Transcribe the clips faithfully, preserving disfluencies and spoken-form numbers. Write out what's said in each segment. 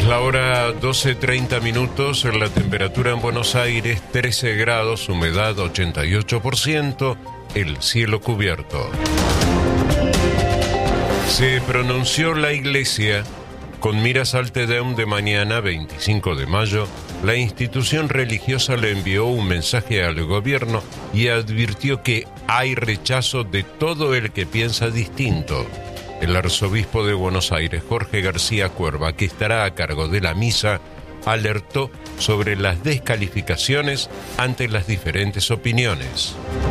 La hora doce treinta minutos, la temperatura en Buenos Aires trece grados, humedad ochenta y ocho por ciento, el cielo cubierto. Se pronunció la Iglesia. Con miras al Te Deum de mañana, veinticinco de mayo, la institución religiosa le envió un mensaje al gobierno y advirtió que hay rechazo de todo el que piensa distinto. El arzobispo de Buenos Aires, Jorge García Cuerva, que estará a cargo de la misa, alertó sobre las descalificaciones ante las diferentes opiniones.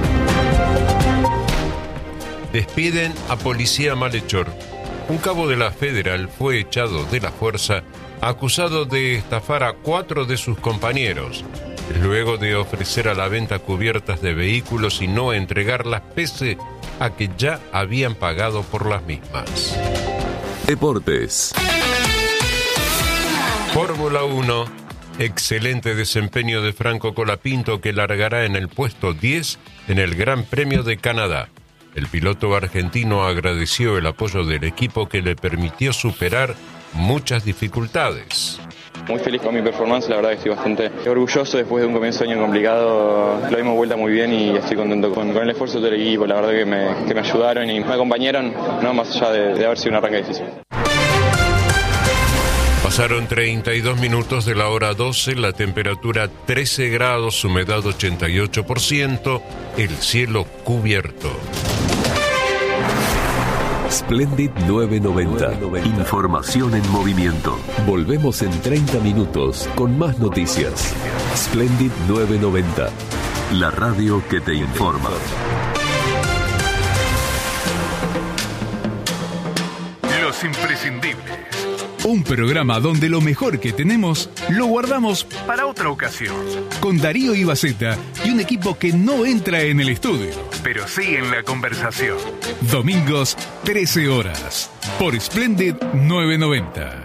Despiden a policía malhechor. Un cabo de la Federal fue echado de la fuerza, acusado de estafar a cuatro de sus compañeros, luego de ofrecer a la venta cubiertas de vehículos y no entregarlas pese a que ya habían pagado por las mismas. Deportes. Fórmula uno. Excelente desempeño de Franco Colapinto, que largará en el puesto diez en el Gran Premio de Canadá. El piloto argentino agradeció el apoyo del equipo que le permitió superar muchas dificultades. Muy feliz con mi performance, la verdad que estoy bastante orgulloso después de un comienzo de año complicado. Lo dimos vuelta muy bien y estoy contento con, con el esfuerzo del equipo. La verdad que me, que me ayudaron y me acompañaron, no más allá de, de haber sido un arranque difícil. Pasaron treinta y dos minutos de la hora doce, la temperatura trece grados, humedad ochenta y ocho por ciento, el cielo cubierto. Splendid novecientos noventa. Información en movimiento. Volvemos en treinta minutos con más noticias. Splendid novecientos noventa. La radio que te informa. Los imprescindibles. Un programa donde lo mejor que tenemos lo guardamos para otra ocasión. Con Darío Ibaceta y un equipo que no entra en el estudio, pero sí en la conversación. Domingos, trece horas. Por Splendid novecientos noventa.